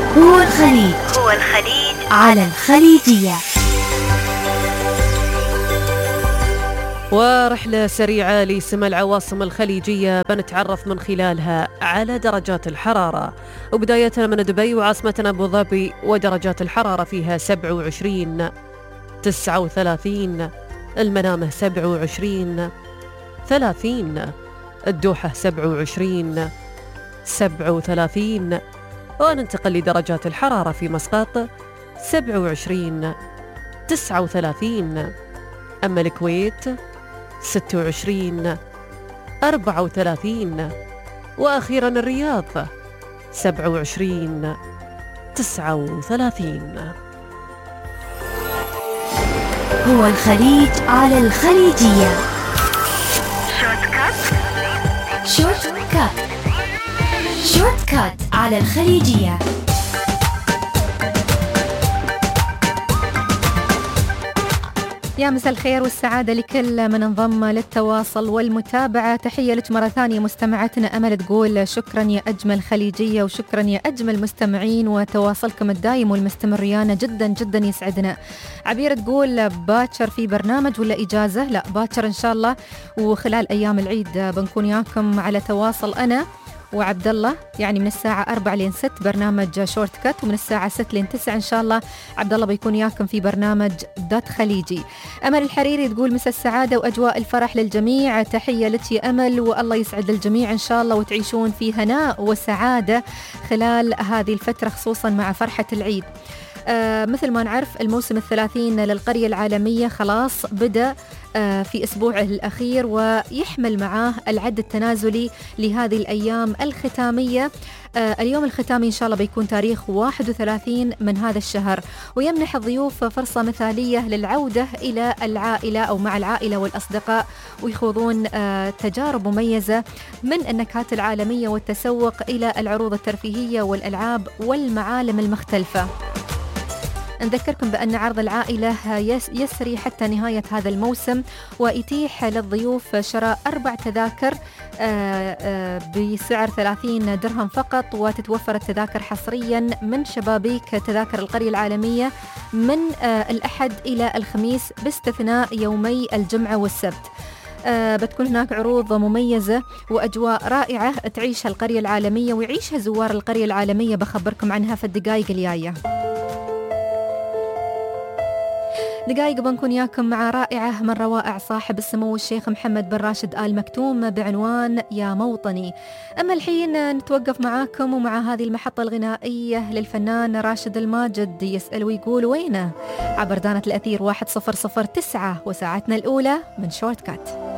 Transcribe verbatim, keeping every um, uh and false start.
هو الخليج هو الخليج على الخليجية. ورحلة سريعة لسما العواصم الخليجية بنتعرف من خلالها على درجات الحرارة، وبداية من دبي وعاصمتنا أبو ظبي، ودرجات الحرارة فيها سبعة وعشرين، تسعة وثلاثين، المنامة سبعة وعشرين، ثلاثين، الدوحة سبعة وعشرين، سبعة وثلاثين. وننتقل لدرجات الحرارة في مسقط سبعة وعشرين، تسعة وثلاثين، أما الكويت ستة وعشرين، أربعة وثلاثين، وأخيرا الرياض سبعة وعشرين، تسعة وثلاثين. هو الخليج على الخليجية. شورت كات شورت كات شورت كات على الخليجية. يا مساء الخير والسعادة لكل من انضم للتواصل والمتابعة. تحية لك مرة ثانية مستمعتنا أمل، تقول شكرا يا أجمل خليجية وشكرا يا أجمل مستمعين، وتواصلكم الدائم والمستمر ريانا جدا جدا يسعدنا. عبير تقول باكر في برنامج ولا إجازة؟ لا باكر إن شاء الله، وخلال أيام العيد بنكون ياكم على تواصل أنا وعبد الله، يعني من الساعة أربعة لين ست برنامج شورت كات، ومن الساعة ستة لين تسعة إن شاء الله عبد الله بيكون ياكم في برنامج دات خليجي. أمل الحريري تقول مساء السعادة وأجواء الفرح للجميع. تحية لك يا أمل، والله يسعد الجميع إن شاء الله، وتعيشون في هناء وسعادة خلال هذه الفترة خصوصا مع فرحة العيد. آه مثل ما نعرف الموسم الثلاثين للقرية العالمية خلاص بدأ آه في أسبوعه الأخير، ويحمل معاه العد التنازلي لهذه الأيام الختامية. آه اليوم الختامي إن شاء الله بيكون تاريخ واحد وثلاثين من هذا الشهر، ويمنح الضيوف فرصة مثالية للعودة إلى العائلة أو مع العائلة والأصدقاء، ويخوضون آه تجارب مميزة من النكهات العالمية والتسوق إلى العروض الترفيهية والألعاب والمعالم المختلفة. نذكركم بأن عرض العائلة يسري حتى نهاية هذا الموسم، ويتيح للضيوف شراء أربع تذاكر بسعر ثلاثين درهم فقط، وتتوفر التذاكر حصريا من شبابيك تذاكر القرية العالمية من الأحد إلى الخميس باستثناء يومي الجمعة والسبت. آه بتكون هناك عروض مميزة وأجواء رائعة تعيشها القرية العالمية ويعيشها زوار القرية العالمية، بخبركم عنها في الدقائق الجاية. دقائق بنكون ياكم مع رائعة من روائع صاحب السمو الشيخ محمد بن راشد آل مكتوم بعنوان يا موطني. أما الحين نتوقف معاكم ومع هذه المحطة الغنائية للفنان راشد الماجد، يسأل ويقول وينه، عبر دانة الأثير واحد صفر صفر تسعة وساعتنا الأولى من شورت كات.